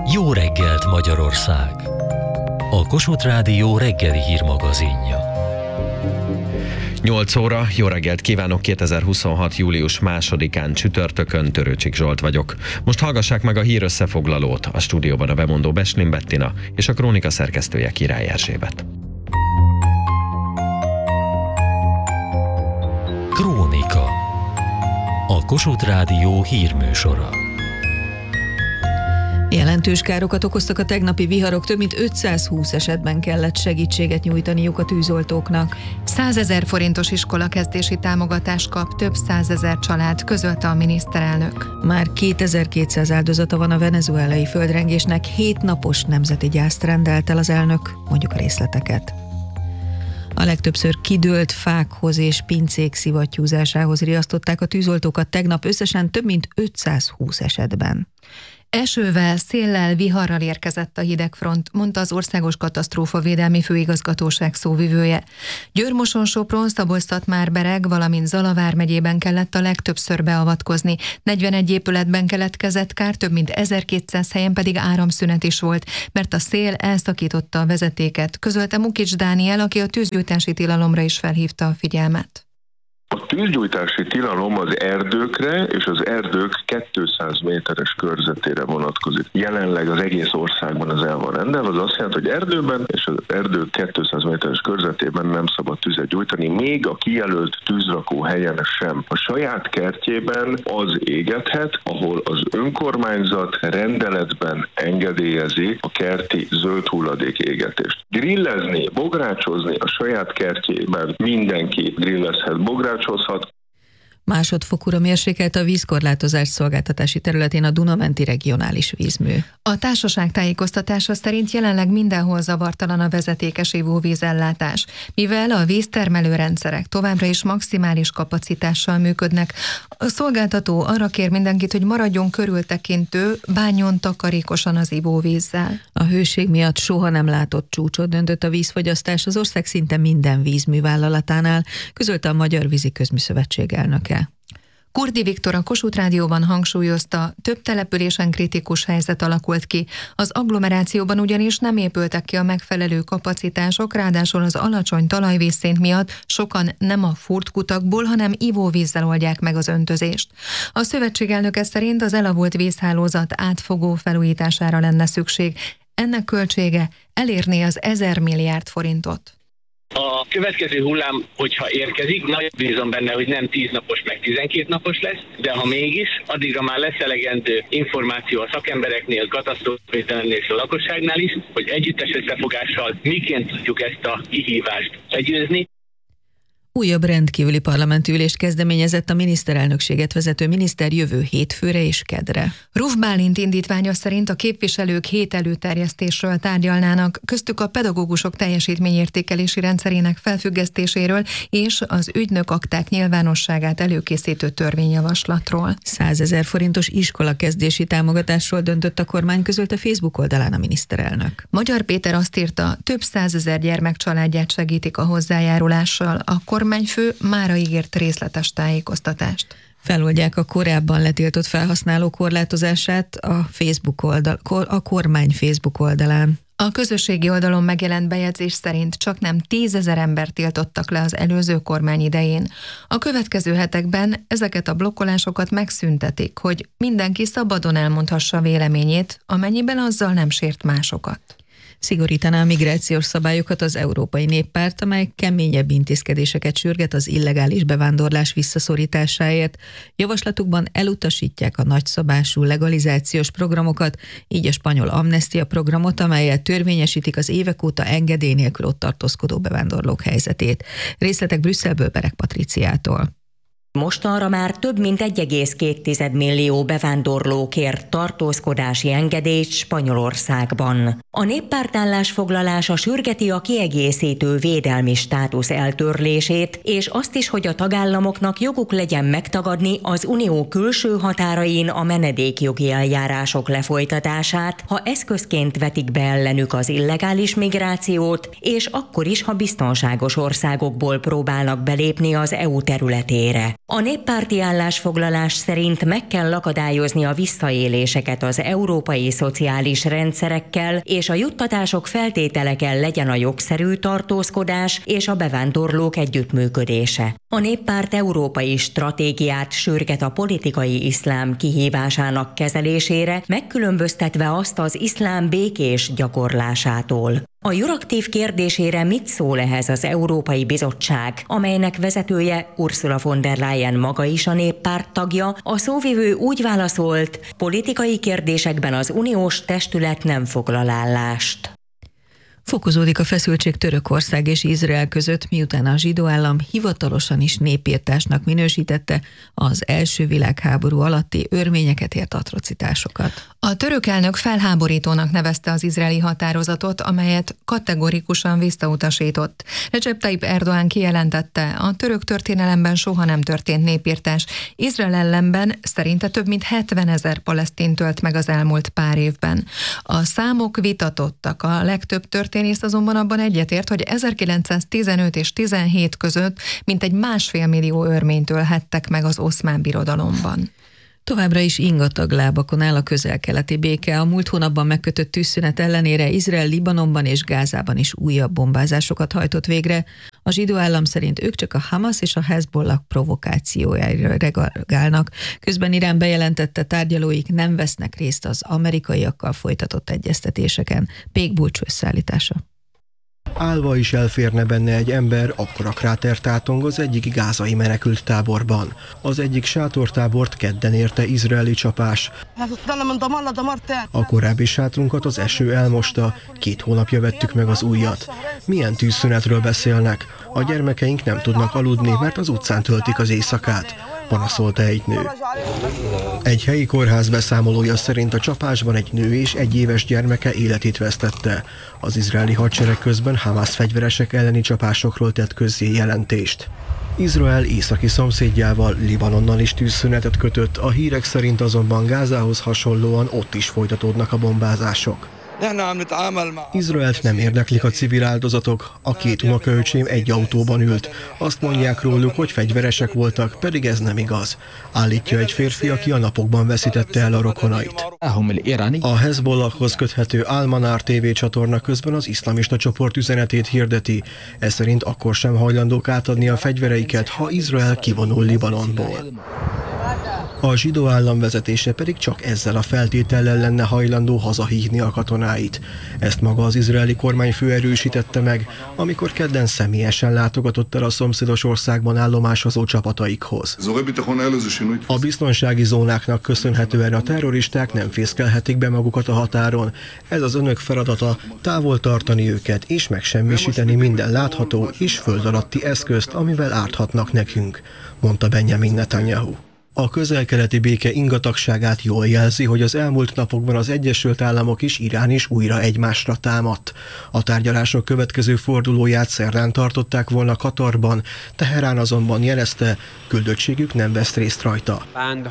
Jó reggelt Magyarország! A Kossuth Rádió reggeli hírmagazinja. 8 óra, jó reggelt kívánok, 2026. július 2-án csütörtökön, Törőcsik Zsolt vagyok. Most hallgassák meg a hírösszefoglalót, a stúdióban a bemondó Beslin Bettina és a krónika szerkesztője Király Erzsébet. Krónika. A Kossuth Rádió hírműsora. Jelentős károkat okoztak a tegnapi viharok, több mint 520 esetben kellett segítséget nyújtaniuk a tűzoltóknak. 100 000 forintos iskolakezdési támogatást kap több 100 000 család, közölte a miniszterelnök. Már 2200 áldozata van a venezuelai földrengésnek, 7 napos nemzeti gyászt rendelt el az elnök, mondjuk a részleteket. A legtöbbször kidőlt fákhoz és pincék szivattyúzásához riasztották a tűzoltókat tegnap összesen több mint 520 esetben. Esővel, széllel, viharral érkezett a hidegfront, mondta az Országos Katasztrófavédelmi Főigazgatóság szóvivője. Győr-Moson-Sopron, Szabolcs-Szatmár-Bereg, valamint Zalavár megyében kellett a legtöbbször beavatkozni. 41 épületben keletkezett kár, több mint 1200 helyen pedig áramszünet is volt, mert a szél elszakította a vezetéket, közölte Mukics Dániel, aki a tűzgyújtási tilalomra is felhívta a figyelmet. A tűzgyújtási tilalom az erdőkre és az erdők 200 méteres körzetére vonatkozik. Jelenleg az egész országban az el van rendelve, az azt jelenti, hogy erdőben és az erdő 200 méteres körzetében nem szabad tüzet gyújtani, még a kijelölt tűzrakó helyen sem. A saját kertjében az égethet, ahol az önkormányzat rendeletben engedélyezi a kerti zöld hulladék égetést. Grillezni, bográcsozni a saját kertjében mindenki grillezhet, bográcsolhat. Másodfokúra mérsékelt a vízkorlátozás szolgáltatási területén a Duna-menti regionális vízmű. A társaság tájékoztatása szerint jelenleg mindenhol zavartalan a vezetékes ivóvízellátás, mivel a víztermelő rendszerek továbbra is maximális kapacitással működnek. A szolgáltató arra kér mindenkit, hogy maradjon körültekintő, bánjon takarékosan az ivóvízzel. A hőség miatt soha nem látott csúcsot döntött a vízfogyasztás az ország szinte minden vízművállalatánál, közölte a Magyar Vízi Közműszövetség elnöke. Kurdi Viktor a Kossuth Rádióban hangsúlyozta, több településen kritikus helyzet alakult ki. Az agglomerációban ugyanis nem épültek ki a megfelelő kapacitások, ráadásul az alacsony talajvízszint miatt sokan nem a furtkutakból, hanem ivóvízzel oldják meg az öntözést. A szövetség elnöke szerint az elavult vízhálózat átfogó felújítására lenne szükség. Ennek költsége elérné az 1000 milliárd forintot. A következő hullám, hogyha érkezik, nagy bízom benne, hogy nem 10 napos, meg 12 napos lesz, de ha mégis, addigra már lesz elegendő információ a szakembereknél, katasztrófavédelemnél és a lakosságnál is, hogy együttes összefogással miként tudjuk ezt a kihívást legyőzni. Újabb rendkívüli parlamenti ülést kezdeményezett a miniszterelnökséget vezető miniszter jövő hétfőre és kedre. Ruf Bálint indítványa szerint a képviselők 7 előterjesztésről tárgyalnának, köztük a pedagógusok teljesítményértékelési rendszerének felfüggesztéséről és az ügynök akták nyilvánosságát előkészítő törvényjavaslatról. 100 000 forintos iskolakezdési támogatásról döntött a kormány, közölte Facebook oldalán a miniszterelnök. Magyar Péter azt írta, több 100 000 gyermek családját segítik a hozzájárulással. A kormányfő mára ígért részletes tájékoztatást. Feloldják a korábban letiltott felhasználó korlátozását a kormány Facebook oldalán. A közösségi oldalon megjelent bejegyzés szerint csaknem 10 000 embert tiltottak le az előző kormány idején. A következő hetekben ezeket a blokkolásokat megszüntetik, hogy mindenki szabadon elmondhassa véleményét, amennyiben azzal nem sért másokat. Szigorítaná a migrációs szabályokat az Európai Néppárt, amely keményebb intézkedéseket sürget az illegális bevándorlás visszaszorításáért. Javaslatukban elutasítják a nagyszabású legalizációs programokat, így a spanyol amnestia programot, amelyet törvényesítik az évek óta engedély nélkül ott tartózkodó bevándorlók helyzetét. Részletek Brüsszelből, Berek Patriciától. Mostanra már több mint 1,2 millió bevándorló kért tartózkodási engedélyt Spanyolországban. A néppárt állásfoglalása sürgeti a kiegészítő védelmi státusz eltörlését, és azt is, hogy a tagállamoknak joguk legyen megtagadni az unió külső határain a menedékjogi eljárások lefolytatását, ha eszközként vetik be ellenük az illegális migrációt, és akkor is, ha biztonságos országokból próbálnak belépni az EU területére. A néppárti állásfoglalás szerint meg kell akadályozni a visszaéléseket az európai szociális rendszerekkel, és a juttatások feltétele kell legyen a jogszerű tartózkodás és a bevándorlók együttműködése. A néppárt európai stratégiát sürget a politikai iszlám kihívásának kezelésére, megkülönböztetve azt az iszlám békés gyakorlásától. A Euraktív kérdésére mit szól ehhez az Európai Bizottság, amelynek vezetője Ursula von der Leyen maga is a néppárt tagja, a szóvivő úgy válaszolt, politikai kérdésekben az uniós testület nem foglal állást. Fokozódik a feszültség Törökország és Izrael között, miután a zsidó állam hivatalosan is népirtásnak minősítette az első világháború alatti örményeket ért atrocitásokat. A török elnök felháborítónak nevezte az izraeli határozatot, amelyet kategorikusan visszautasított. Recep Tayyip Erdoğan kijelentette, a török történelemben soha nem történt népirtás. Izrael ellenben szerinte több mint 70 000 palesztin tölt meg az elmúlt pár évben. A számok vitatottak, a legtöbb történész azonban abban egyetért, hogy 1915 és 17 között mintegy 1,5 millió örményt ölhettek meg az Oszmán Birodalomban. Továbbra is ingatag lábakon áll a közel-keleti béke. A múlt hónapban megkötött tűzszünet ellenére Izrael Libanonban és Gázában is újabb bombázásokat hajtott végre. A zsidó állam szerint ők csak a Hamas és a Hezbollah provokációjára reagálnak. Közben Irán bejelentette, tárgyalóik nem vesznek részt az amerikaiakkal folytatott egyeztetéseken. Pék Bulcsú összeállítása. Állva is elférne benne egy ember, akkora kráter tátong az egyik gázai menekült táborban. Az egyik sátortábort kedden érte izraeli csapás. A korábbi sátrunkat az eső elmosta, 2 hónapja vettük meg az újat. Milyen tűzszünetről beszélnek? A gyermekeink nem tudnak aludni, mert az utcán töltik az éjszakát, panaszolta egy nő. Egy helyi kórház beszámolója szerint a csapásban egy nő és 1 éves gyermeke életét vesztette. Az izraeli hadsereg közben Hamas fegyveresek elleni csapásokról tett közzé jelentést. Izrael északi szomszédjával, Libanonnal is tűzszünetet kötött, a hírek szerint azonban Gázához hasonlóan ott is folytatódnak a bombázások. Izraelt nem érdeklik a civil áldozatok, a 2 unokaöcsém egy autóban ült. Azt mondják róluk, hogy fegyveresek voltak, pedig ez nem igaz. Állítja egy férfi, aki a napokban veszítette el a rokonait. A Hezbollahhoz köthető Al-Manar TV csatorna közben az iszlamista csoport üzenetét hirdeti. Ez szerint akkor sem hajlandók átadni a fegyvereiket, ha Izrael kivonul Libanonból. A zsidó állam vezetése pedig csak ezzel a feltétellel lenne hajlandó hazahívni a katonáit. Ezt maga az izraeli kormányfő erősítette meg, amikor kedden személyesen látogatott el a szomszédos országban állomásozó csapataikhoz. A biztonsági zónáknak köszönhetően a terroristák nem fészkelhetik be magukat a határon. Ez az önök feladata, távol tartani őket és megsemmisíteni minden látható és föld alatti eszközt, amivel árthatnak nekünk, mondta Benjamin Netanyahu. A közel-keleti béke ingatagságát jól jelzi, hogy az elmúlt napokban az Egyesült Államok és Irán is újra egymásra támadt. A tárgyalások következő fordulóját szerdán tartották volna Katarban, Teherán azonban jelezte, küldöttségük nem vesz részt rajta.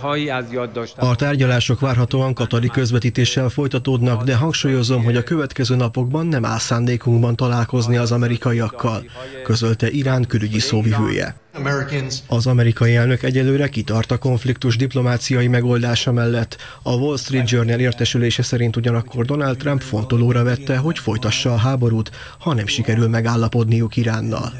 A tárgyalások várhatóan katari közvetítéssel folytatódnak, de hangsúlyozom, hogy a következő napokban nem áll szándékunkban találkozni az amerikaiakkal, közölte Irán külügyi szóvivője. Az amerikai elnök egyelőre kitart a konfliktus diplomáciai megoldása mellett. A Wall Street Journal értesülése szerint ugyanakkor Donald Trump fontolóra vette, hogy folytassa a háborút, ha nem sikerül megállapodniuk Iránnal.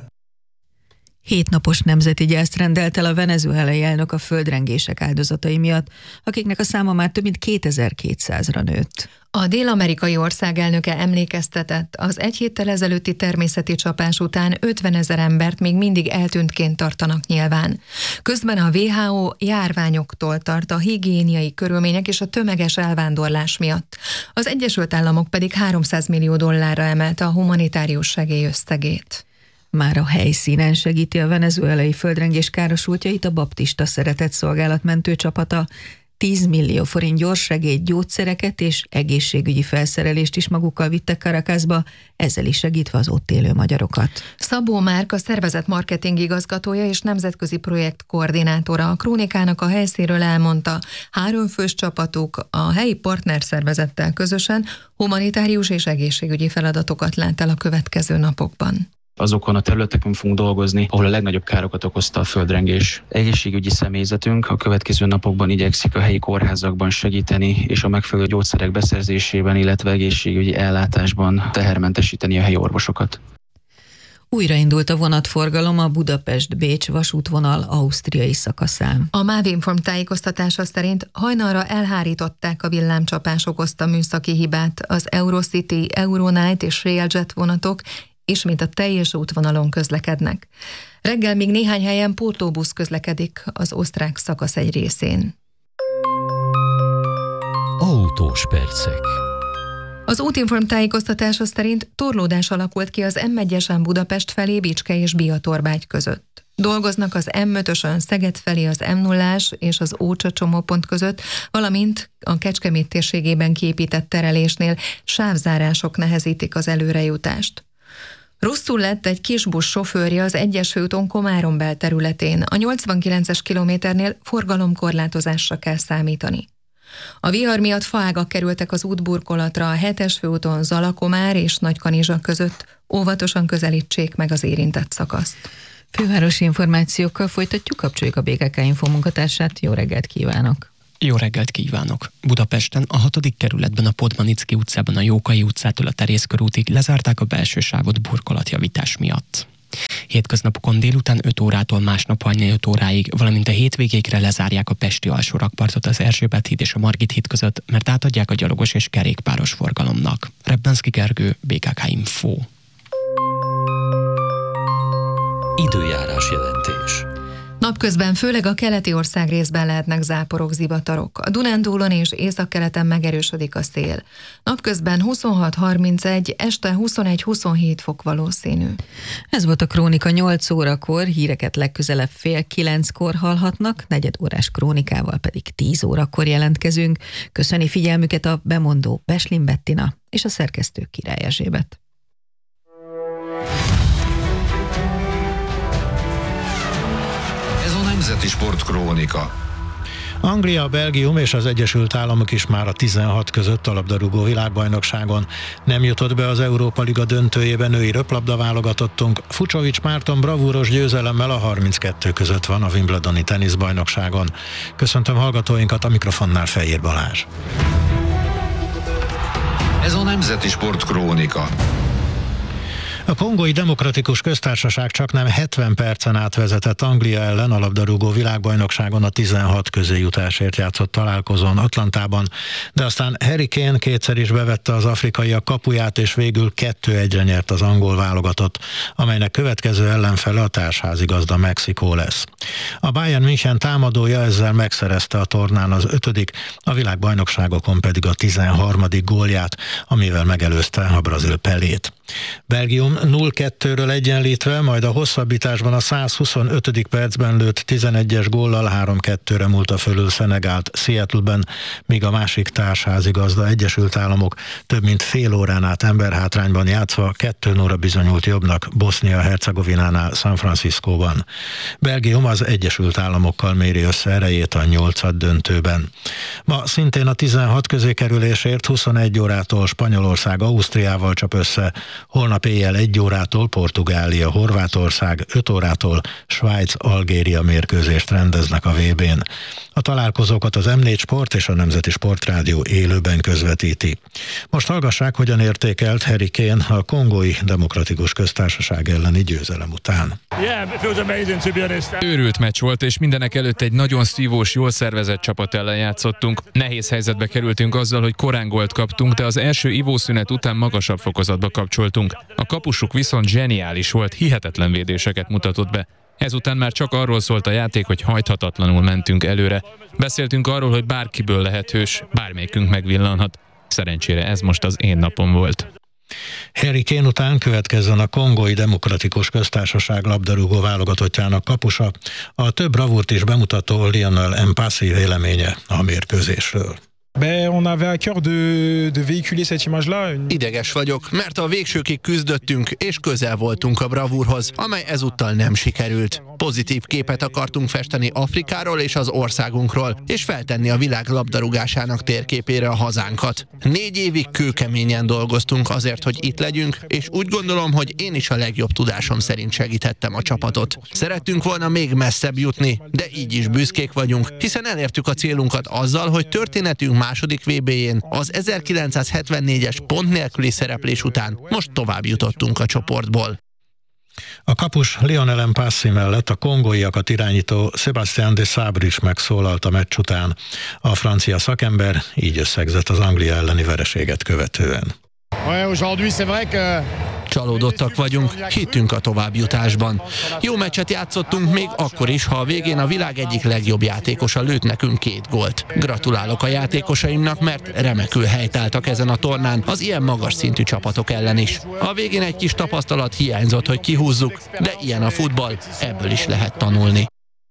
7 napos nemzeti gyászt rendelt el a venezuelai elnök a földrengések áldozatai miatt, akiknek a száma már több mint 2200-ra nőtt. A dél-amerikai ország elnöke emlékeztetett, az 1 héttel ezelőtti természeti csapás után 50 000 embert még mindig eltűntként tartanak nyilván. Közben a WHO járványoktól tart a higiéniai körülmények és a tömeges elvándorlás miatt. Az Egyesült Államok pedig $300 millió emelte a humanitárius segély összegét. Már a helyszínen segíti a venezuelai földrengés károsultjait a baptista szeretetszolgálat mentőcsapata. 10 millió forint gyorssegélyt, gyógyszereket és egészségügyi felszerelést is magukkal vittek Caracasba, ezzel is segítve az ott élő magyarokat. Szabó Márk, a szervezet marketing igazgatója és nemzetközi projekt koordinátora a Krónikának a helyszínről elmondta, 3 fős csapatuk a helyi partnerszervezettel közösen humanitárius és egészségügyi feladatokat lát el a következő napokban. Azokon a területeken fogunk dolgozni, ahol a legnagyobb károkat okozta a földrengés. Egészségügyi személyzetünk a következő napokban igyekszik a helyi kórházakban segíteni, és a megfelelő gyógyszerek beszerzésében, illetve egészségügyi ellátásban tehermentesíteni a helyi orvosokat. Újraindult a vonatforgalom a Budapest-Bécs vasútvonal ausztriai szakaszán. A MÁV Inform tájékoztatása szerint hajnalra elhárították a villámcsapás okozta műszaki hibát. Az Eurocity, Euronight és Railjet vonatok ismét a teljes útvonalon közlekednek. Reggel még néhány helyen pótlóbusz közlekedik az osztrák szakasz egy részén. Autós percek. Az Útinform tájékoztatása szerint torlódás alakult ki az M1-esen Budapest felé Bicske és Biatorbágy között. Dolgoznak az M5-ösön Szeged felé az M0-ás és az Ócsa csomópont között, valamint a Kecskemét térségében kiépített terelésnél sávzárások nehezítik az előrejutást. Rosszul lett egy kisbusz sofőrje az Egyes főúton Komárom belterületén. A 89-es kilométernél forgalomkorlátozásra kell számítani. A vihar miatt faágak kerültek az útburkolatra a 7-es főúton Zalakomár és Nagykanizsa között. Óvatosan közelítsék meg az érintett szakaszt. Fővárosi információkkal folytatjuk, kapcsoljuk a BKK Info munkatársát. Jó reggelt kívánok! Jó reggelt kívánok! Budapesten a 6. kerületben a Podmanicki utcában a Jókai utcától a Terészkörútig lezárták a belső sávot burkolatjavítás miatt. Hétköznapokon délután 5 órától másnap hajnali 5 óráig, valamint a hétvégékre lezárják a pesti alsórakpartot az Erzsébet híd és a Margit híd között, mert átadják a gyalogos és kerékpáros forgalomnak. Rebbenszky Gergő, BKK Info. Időjárás jelentés. Napközben főleg a keleti ország részben lehetnek záporok, zivatarok. A Dunántúlon és északkeleten megerősödik a szél. Napközben 26-31, este 21-27 fok valószínű. Ez volt a Krónika 8 órakor, híreket legközelebb 8:30-kor hallhatnak, negyedórás krónikával pedig 10 órakor jelentkezünk. Köszöni figyelmüket a bemondó Beslin Bettina és a szerkesztő Király Erzsébet. Nemzeti Sportkrónika. Anglia, Belgium és az Egyesült Államok is már a 16 között a labdarúgó világbajnokságon. Nem jutott be az Európa Liga döntőjében női röplabda válogatottunk. Fucsovics Márton bravúros győzelemmel a 32 között van a Wimbledoni teniszbajnokságon. Köszöntöm hallgatóinkat, a mikrofonnál Fejér Balázs. Ez a Nemzeti Sportkrónika. A Kongói Demokratikus Köztársaság csaknem 70 percen át vezetett Anglia ellen a labdarúgó világbajnokságon a 16 közéjutásért játszott találkozón Atlantában, de aztán Harry Kane kétszer is bevette az afrikaiak kapuját, és végül 2-1-re nyert az angol válogatott, amelynek következő ellenfele a társházigazda Mexikó lesz. A Bayern München támadója ezzel megszerezte a tornán az 5., a világbajnokságokon pedig a 13. gólját, amivel megelőzte a brazil Pelét. Belgium 0-2-ről egyenlítve, majd a hosszabbításban a 125. percben lőtt 11-es góllal 3-2-re múlta fölül Szenegált Seattleben, míg a másik társházigazda Egyesült Államok több mint fél órán át emberhátrányban játszva 2-0-ra bizonyult jobbnak Bosznia-Hercegovinánál San Franciscóban. Belgium az Egyesült Államokkal méri össze erejét a 8. döntőben. Ma szintén a 16 közé kerülésért 21 órától Spanyolország Ausztriával csap össze, holnap éjjel 1 órától Portugália, Horvátország, 5 órától Svájc, Algéria mérkőzést rendeznek a VB-n. A találkozókat az M4 Sport és a Nemzeti Sportrádió élőben közvetíti. Most hallgassák, hogyan értékelt Harry Kane a Kongói Demokratikus Köztársaság elleni győzelem után. Őrült meccs volt, és mindenek előtt egy nagyon szívós, jól szervezett csapat ellen játszottunk. Nehéz helyzetbe kerültünk azzal, hogy korán gólt kaptunk, de az első ivószünet után magasabb fokozatba kapcsoltunk. A kapusuk viszont zseniális volt, hihetetlen védéseket mutatott be. Ezután már csak arról szólt a játék, hogy hajthatatlanul mentünk előre. Beszéltünk arról, hogy bárkiből lehet hős, bármelyikünk megvillanhat. Szerencsére ez most az én napom volt. Harry Kane után következzen a Kongói Demokratikus Köztársaság labdarúgó válogatottjának kapusa, a több bravúrt is bemutató Lionel Mpassi véleménye a mérkőzésről. Ideges vagyok, mert a végsőkig küzdöttünk, és közel voltunk a bravúrhoz, amely ezúttal nem sikerült. Pozitív képet akartunk festeni Afrikáról és az országunkról, és feltenni a világ labdarúgásának térképére a hazánkat. 4 évig kőkeményen dolgoztunk azért, hogy itt legyünk, és úgy gondolom, hogy én is a legjobb tudásom szerint segítettem a csapatot. Szerettünk volna még messzebb jutni, de így is büszkék vagyunk, hiszen elértük a célunkat azzal, hogy történetünk második VB-jén az 1974-es pont nélküli szereplés után most tovább jutottunk a csoportból. A kapus Lionel Mpassi mellett a kongóiakat irányító Sébastien de Sabre is megszólalt a meccs után. A francia szakember így összegzett az Anglia elleni vereséget követően. Csalódottak vagyunk, hittünk a továbbjutásban. Jó meccset játszottunk még akkor is, ha a végén a világ egyik legjobb játékosa lőtt nekünk 2 gólt. Gratulálok a játékosaimnak, mert remekül helytáltak ezen a tornán az ilyen magas szintű csapatok ellen is. A végén egy kis tapasztalat hiányzott, hogy kihúzzuk, de ilyen a futball, ebből is lehet tanulni.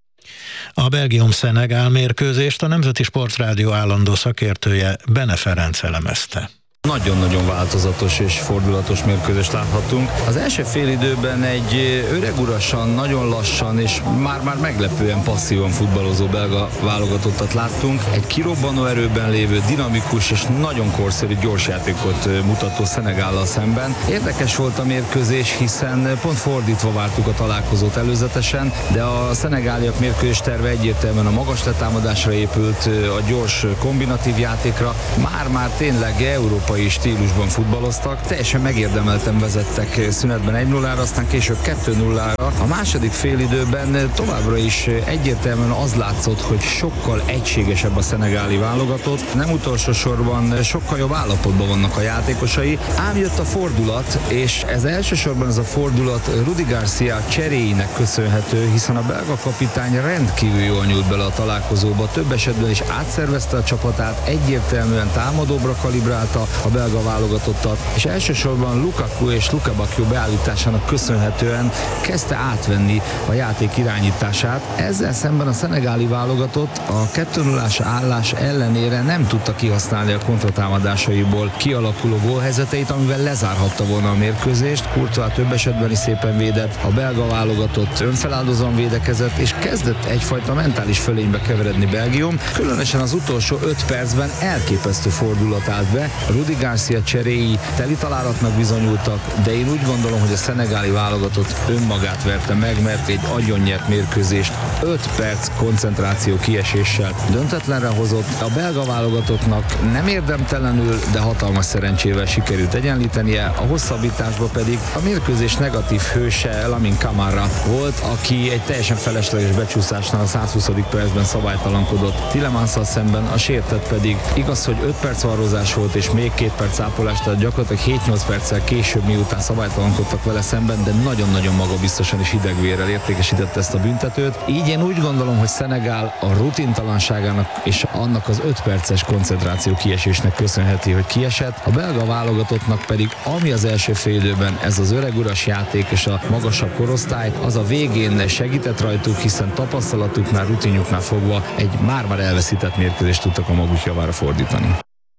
A Belgium-Szenegál mérkőzést a Nemzeti Sportrádió állandó szakértője Bene Ferenc elemezte. Nagyon-nagyon változatos és fordulatos mérkőzést láthatunk. Az első félidőben egy öregurasan, nagyon lassan és már meglepően passzívan futballozó belga válogatottat láttunk. Egy kirobbanó erőben lévő, dinamikus és nagyon korszerű gyorsjátékot mutató Szenegállal szemben. Érdekes volt a mérkőzés, hiszen pont fordítva vártuk a találkozót előzetesen, de a szenegáliak mérkőzés terve egyértelműen a magas letámadásra épült, a gyors kombinatív játékra. Már tényleg európai stílusban futballoztak, teljesen megérdemelten vezettek szünetben 1-0-ra, aztán később 2-0-ra. A második félidőben továbbra is egyértelműen az látszott, hogy sokkal egységesebb a szenegáli válogatott, nem utolsó sorban sokkal jobb állapotban vannak a játékosai, ám jött a fordulat, és elsősorban ez a fordulat Rudi Garcia cseréinek köszönhető, hiszen a belga kapitány rendkívül jól nyúlt bele a találkozóba, több esetben is átszervezte a csapatát, egyértelműen támadóbbra kalibrálta a belga válogatottat, és elsősorban Lukaku és Luka Bakio beállításának köszönhetően kezdte átvenni a játék irányítását. Ezzel szemben a szenegáli válogatott a 2-0-ás állás ellenére nem tudta kihasználni a kontratámadásaiból kialakuló gólhelyzeteit, amivel lezárhatta volna a mérkőzést. Courtois több esetben is szépen védett, a belga válogatott önfeláldozóan védekezett, és kezdett egyfajta mentális fölénybe keveredni Belgium. Különösen az utolsó 5 percben elképesztő fordulat állt be. Rudi Garcia cseréi teli találatnak bizonyultak, de én úgy gondolom, hogy a szenegáli válogatott önmagát verte meg, mert egy agyonnyert mérkőzést 5 perc koncentráció kieséssel döntetlenre hozott. A belga válogatottnak nem érdemtelenül, de hatalmas szerencsével sikerült egyenlítenie, a hosszabbításba pedig a mérkőzés negatív hőse Lamine Camara volt, aki egy teljesen felesleges becsúszásnál a 120. percben szabálytalankodott Tielemans-szal szemben, a sértett pedig igaz, hogy 5 perc varrozás volt, és még 2 perc ápolás, tehát gyakorlatilag 7-8 perccel később, miután szabálytalankodtak vele szemben, de nagyon-nagyon magabiztosan és hidegvérrel értékesítette ezt a büntetőt. Így én úgy gondolom, hogy Szenegál a rutintalanságának és annak az 5 perces koncentráció kiesésnek köszönheti, hogy kiesett. A belga válogatottnak pedig, ami az első félidőben ez az öreguras játék és a magasabb korosztály, az a végén segített rajtuk, hiszen tapasztalatuknál, rutinjuknál fogva egy már elveszített mérkőzést tudtak a maguk javára fordítani.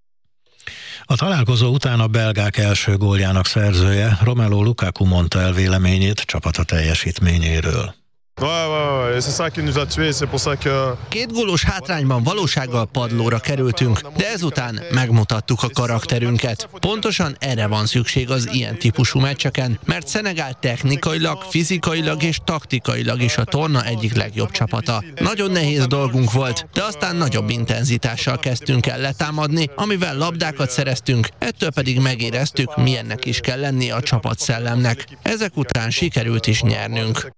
A találkozó után a belgák első góljának szerzője, Romelu Lukaku mondta el véleményét csapata teljesítményéről. 2 gólos hátrányban valósággal padlóra kerültünk, de ezután megmutattuk a karakterünket. Pontosan erre van szükség az ilyen típusú meccseken, mert Szenegál technikailag, fizikailag és taktikailag is a torna egyik legjobb csapata. Nagyon nehéz dolgunk volt, de aztán nagyobb intenzitással kezdtünk el letámadni, amivel labdákat szereztünk, ettől pedig megéreztük, milyennek is kell lennie a csapatszellemnek. Ezek után sikerült is nyernünk.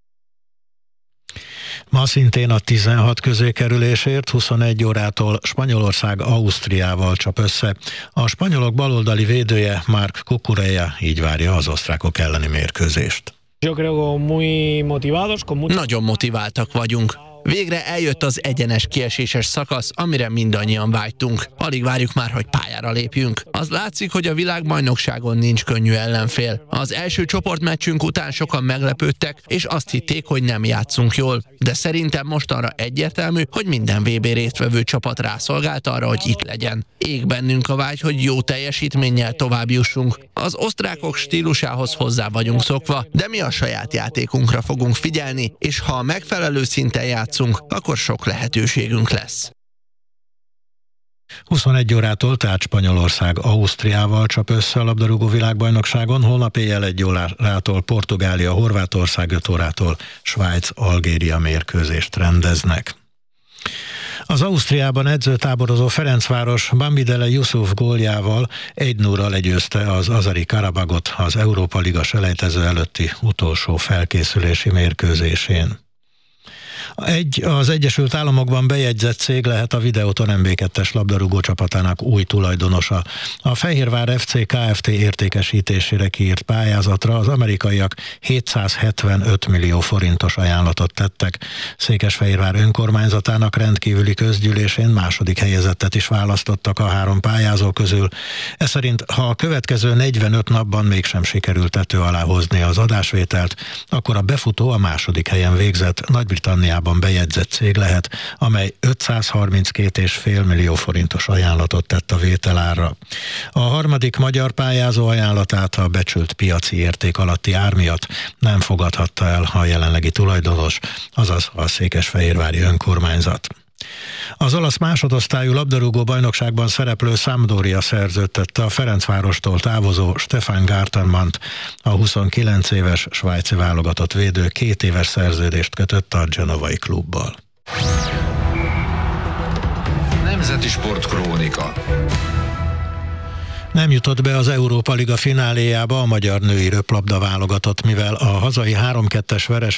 Ma szintén a 16 közé kerülésért 21 órától Spanyolország Ausztriával csap össze. A spanyolok baloldali védője Marc Cucurella így várja az osztrákok elleni mérkőzést. Nagyon motiváltak vagyunk. Végre eljött az egyenes kieséses szakasz, amire mindannyian vágytunk. Alig várjuk már, hogy pályára lépjünk. Az látszik, hogy a világbajnokságon nincs könnyű ellenfél. Az első csoportmeccsünk után sokan meglepődtek, és azt hitték, hogy nem játszunk jól. De szerintem mostanra egyértelmű, hogy minden VB résztvevő csapat rászolgált arra, hogy itt legyen. Ég bennünk a vágy, hogy jó teljesítménnyel tovább jussunk. Az osztrákok stílusához hozzá vagyunk szokva, de mi a saját játékunkra fogunk figyelni, és ha a megfelelő szinten játszunk, akkor sok lehetőségünk lesz. 21 órától tehát Spanyolország Ausztriával csap össze a labdarúgó világbajnokságon, holnap éjjel 1 órától Portugália, Horvátország, 5 órától Svájc, Algéria mérkőzést rendeznek. Az Ausztriában edzőtáborozó Ferencváros Bambidele Yusuf góljával 1-0-ral legyőzte az Azeri Karabagot az Európa Liga selejtező előtti utolsó felkészülési mérkőzésén. Az Egyesült Államokban bejegyzett cég lehet a Videoton MB2-es labdarúgó csapatának új tulajdonosa. A Fehérvár FC Kft. Értékesítésére kiírt pályázatra az amerikaiak 775 millió forintos ajánlatot tettek. Székesfehérvár önkormányzatának rendkívüli közgyűlésén második helyezettet is választottak a 3 pályázó közül. Ez szerint, ha a következő 45 napban mégsem sikerült tető alá hozni az adásvételt, akkor a befutó a második helyen végzett Nagy-Britanniában bejegyzett cég lehet, amely 532,5 millió forintos ajánlatot tett a vételárra. A harmadik magyar pályázó ajánlatát a becsült piaci érték alatti ár miatt nem fogadhatta el a jelenlegi tulajdonos, azaz a székesfehérvári önkormányzat. Az olasz másodosztályú labdarúgó bajnokságban szereplő Sampdoria szerződtette a Ferencvárostól távozó Stefan Gartenmannt. A 29 éves svájci válogatott védő 2 éves szerződést kötött a genovai klubbal. Nemzeti Sportkrónika. Nem jutott be az Európa Liga fináléjába a magyar női röplabda válogatott, mivel a hazai 3-2-es vereség